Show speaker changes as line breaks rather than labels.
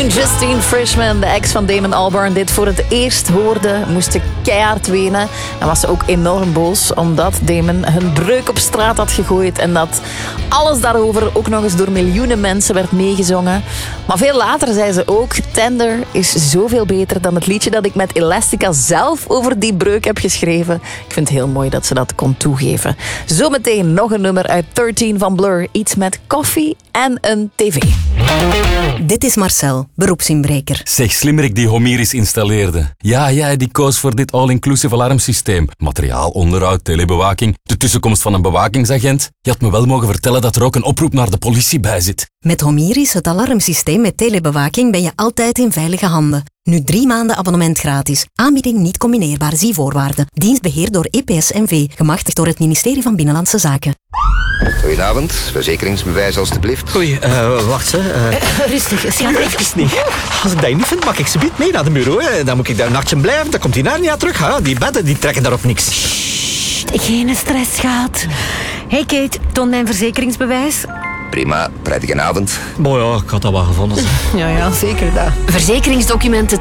Toen Justine Frischman, de ex van Damon Albarn, dit voor het eerst hoorde, moest ze keihard wenen. En was ze ook enorm boos, omdat Damon hun breuk op straat had gegooid en dat alles daarover ook nog eens door miljoenen mensen werd meegezongen. Maar veel later zei ze ook, Tender is zoveel beter dan het liedje dat ik met Elastica zelf over die breuk heb geschreven. Ik vind het heel mooi dat ze dat kon toegeven. Zometeen nog een nummer uit 13 van Blur. Iets met koffie en een tv.
Dit is Marcel, beroepsinbreker.
Zeg, slimmerik die Homiris installeerde. Ja, die koos voor dit all-inclusive alarmsysteem. Materiaal, onderhoud, telebewaking, de tussenkomst van een bewakingsagent. Je had me wel mogen vertellen dat er ook een oproep naar de politie bij zit.
Met Homiris, het alarmsysteem met telebewaking, ben je altijd in veilige handen. Nu 3 maanden abonnement gratis. Aanbieding niet combineerbaar, zie voorwaarden. Dienst beheerd door EPS NV, gemachtigd door het ministerie van Binnenlandse Zaken.
Goedenavond, verzekeringsbewijs alstublieft.
Oei, wacht hè.
Rustig, schat.
Even niet. Als ik dat niet vind, mag ik ze niet mee naar de bureau. Hè. Dan moet ik daar een nachtje blijven, dan komt die Narnia terug. Hè. Die bedden die trekken daarop niks.
Geen stress, schat. Hey Kate, toon mijn verzekeringsbewijs.
Prima, prettige avond.
Boah, ja, ik had dat wel gevonden.
Ja, zeker dat.
Verzekeringsdocumenten